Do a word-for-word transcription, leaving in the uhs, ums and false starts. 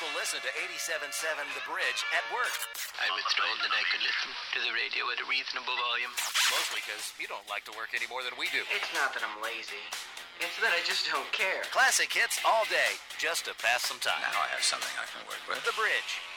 people listen to eighty-seven point seven The Bridge at work. I was told that I could listen to the radio at a reasonable volume. Mostly because you don't like to work any more than we do. It's not that I'm lazy. It's that I just don't care. Classic hits all day, just to pass some time. Now I have something I can work with. The Bridge.